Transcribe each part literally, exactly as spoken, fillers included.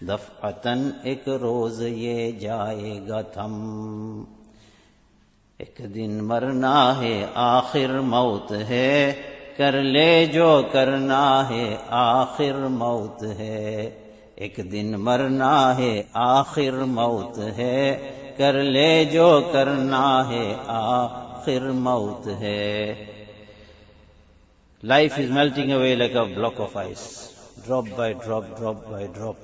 दफ़अतन एक रोज ये जाएगा थम। एक दिन मरना है आखिर मौत है, कर ले जो करना है आखिर मौत है। एक दिन मरना है आखिर मौत है, कर ले जो करना है आखिर मौत है। Life is melting away like a block of ice, drop by drop, drop by drop.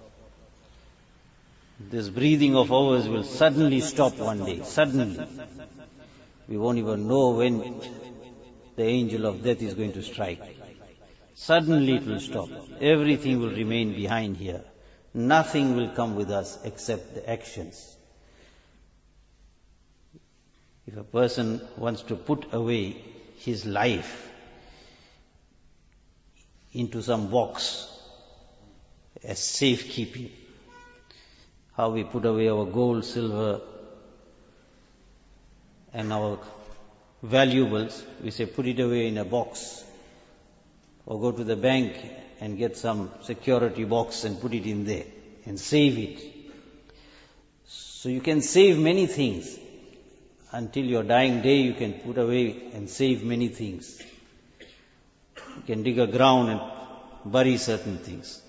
This breathing of ours will suddenly stop one day, suddenly. We won't even know when the angel of death is going to strike. Suddenly it will stop. Everything will remain behind here. Nothing will come with us except the actions. If a person wants to put away his life into some box as safekeeping, how we put away our gold, silver and our valuables, we say put it away in a box, or go to the bank and get some security box and put it in there and save it. So you can save many things. Until your dying day you can put away and save many things. You can dig a ground and bury certain things,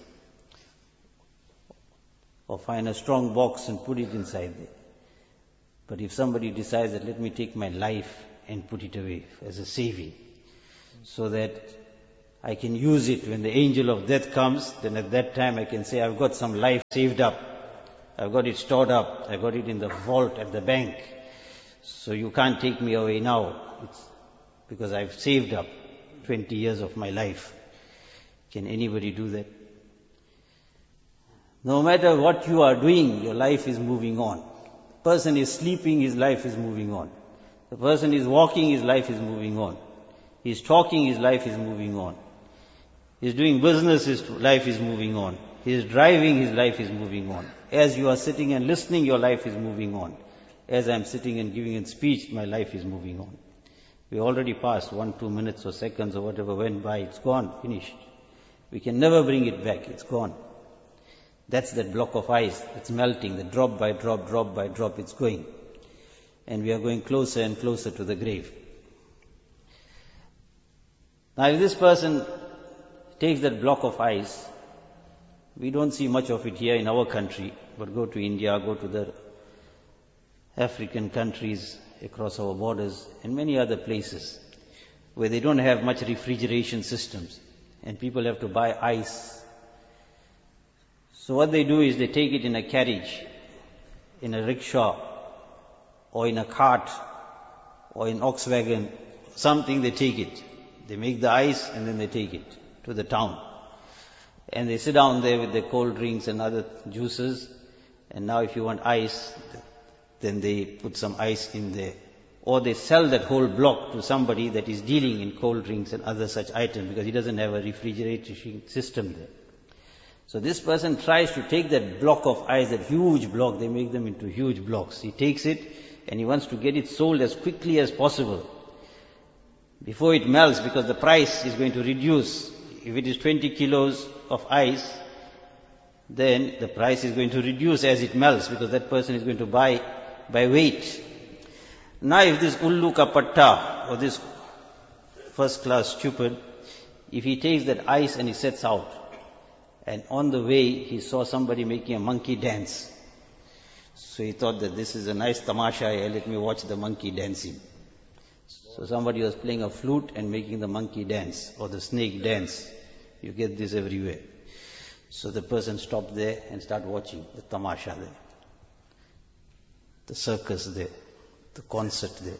or find a strong box and put it inside there. But if somebody decides that let me take my life and put it away as a saving, so that I can use it when the angel of death comes, then at that time I can say I've got some life saved up, I've got it stored up, I've got it in the vault at the bank, so you can't take me away now, it's because I've saved up twenty years of my life. Can anybody do that? No matter what you are doing, your life is moving on. The person is sleeping, his life is moving on. The person is walking, his life is moving on. He is talking, his life is moving on. He is doing business, his life is moving on. He is driving, his life is moving on. As you are sitting and listening, your life is moving on. As I am sitting and giving a speech, my life is moving on. We already passed one, two minutes or seconds or whatever went by. It's gone, finished. We can never bring it back. It's gone. That's that block of ice. It's melting. The drop by drop, drop by drop, it's going. And we are going closer and closer to the grave. Now if this person takes that block of ice, we don't see much of it here in our country, but go to India, go to the African countries across our borders and many other places where they don't have much refrigeration systems and people have to buy ice. So what they do is they take it in a carriage, in a rickshaw or in a cart or in ox wagon, something, they take it. They make the ice and then they take it to the town. And they sit down there with their cold drinks and other juices, and now if you want ice, then they put some ice in there. Or they sell that whole block to somebody that is dealing in cold drinks and other such items, because he doesn't have a refrigeration system there. So this person tries to take that block of ice, that huge block, they make them into huge blocks. He takes it and he wants to get it sold as quickly as possible, before it melts, because the price is going to reduce. If it is twenty kilos of ice, then the price is going to reduce as it melts, because that person is going to buy by weight. Now if this ullu ka patta, or this first class stupid, if he takes that ice and he sets out, and on the way he saw somebody making a monkey dance, so he thought that this is a nice tamasha here, let me watch the monkey dancing. So somebody was playing a flute and making the monkey dance, or the snake dance. You get this everywhere. So the person stopped there and started watching the tamasha there, the circus there, the concert there.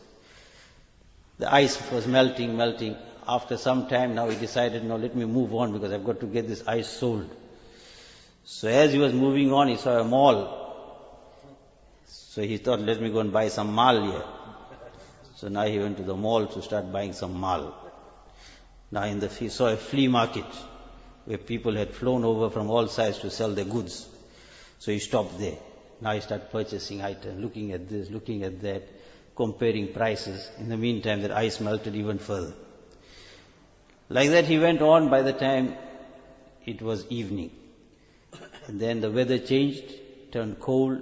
The ice was melting, melting. After some time now he decided, no, let me move on because I've got to get this ice sold. So as he was moving on, he saw a mall. So he thought, let me go and buy some mal here. So now he went to the mall to start buying some mal. Now in the, he saw a flea market where people had flown over from all sides to sell their goods. So he stopped there. Now he started purchasing items, looking at this, looking at that, comparing prices. In the meantime, that ice melted even further. Like that he went on. By the time it was evening, And then the weather changed, turned cold,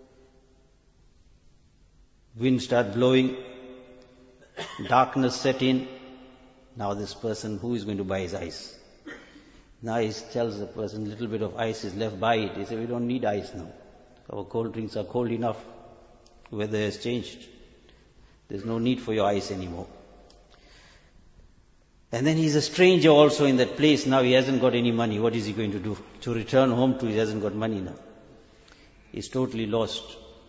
wind started blowing, darkness set in. Now this person, who is going to buy his ice? Now he tells the person, little bit of ice is left, buy it. He said, we don't need ice now. Our cold drinks are cold enough. Weather has changed. There's no need for your ice anymore. And then he's a stranger also in that place. Now he hasn't got any money. What is he going to do? To return home to, he hasn't got money now. He's totally lost.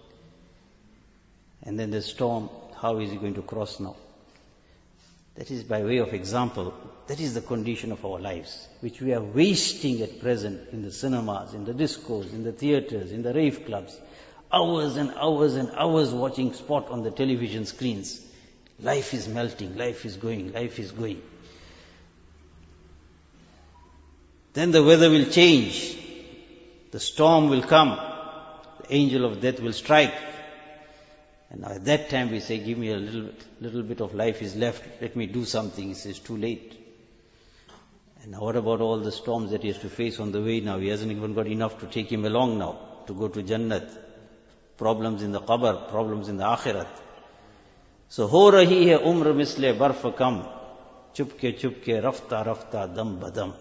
And then the storm, how is he going to cross now? That is by way of example. That is the condition of our lives, which we are wasting at present in the cinemas, in the discos, in the theatres, in the rave clubs. Hours and hours and hours watching sport on the television screens. Life is melting, life is going, life is going. Then the weather will change. The storm will come. The angel of death will strike. And now at that time we say, give me a little, little bit of life is left. Let me do something. He says, too late. And now what about all the storms that he has to face on the way now? He hasn't even got enough to take him along now, to go to Jannat. Problems in the qabr, problems in the akhirat. So, ho rahi hai umr misle barf kam, chupke chupke, rafta rafta, dam badam.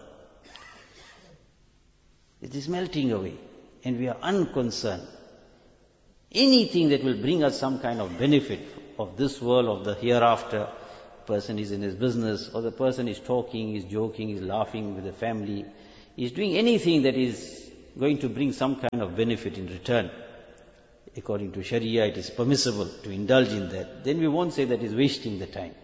It is melting away, and we are unconcerned. Anything that will bring us some kind of benefit of this world, of the hereafter, person is in his business, or the person is talking, is joking, is laughing with the family, is doing anything that is going to bring some kind of benefit in return. According to Sharia, it is permissible to indulge in that. Then we won't say that is wasting the time.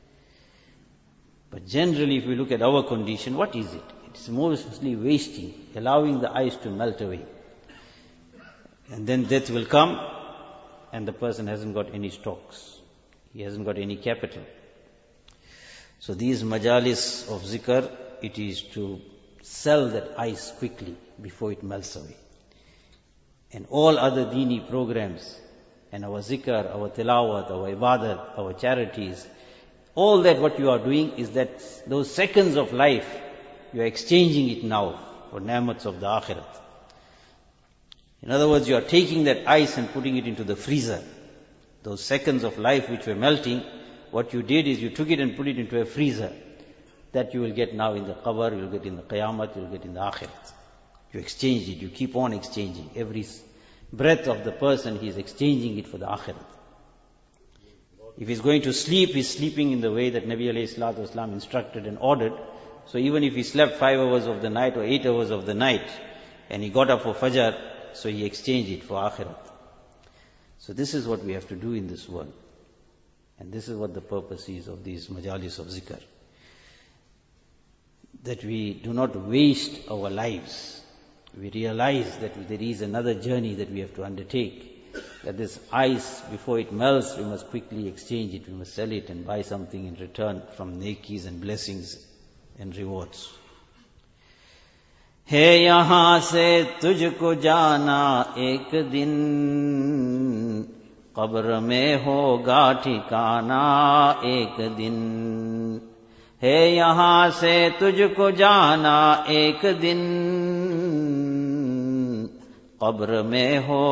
But generally, if we look at our condition, what is it? It is mostly wasting, allowing the ice to melt away. And then death will come, and the person hasn't got any stocks. He hasn't got any capital. So these majalis of zikr, it is to sell that ice quickly before it melts away. And all other deeni programs, and our zikr, our tilawat, our ibadat, our charities, all that what you are doing is that those seconds of life, you are exchanging it now for ni'mats of the akhirat. In other words, you are taking that ice and putting it into the freezer. Those seconds of life which were melting, what you did is you took it and put it into a freezer. That you will get now in the qabr, you will get in the qiyamah, you will get in the akhirat. You exchange it, you keep on exchanging. Every breath of the person, he is exchanging it for the akhirat. If he is going to sleep, he is sleeping in the way that Nabi alayhi salatu wasalam instructed and ordered. So even if he slept five hours of the night or eight hours of the night, and he got up for fajr, so he exchanged it for akhirat. So this is what we have to do in this world. And this is what the purpose is of these majalis of zikr. That we do not waste our lives. We realize that there is another journey that we have to undertake. That this ice, before it melts, we must quickly exchange it. We must sell it and buy something in return from nekis and blessings and rewards. है यहाँ से तुझको जाना एक दिन, कब्र में होगा ठिकाना एक दिन. है यहाँ से तुझको जाना एक दिन, कब्र में हो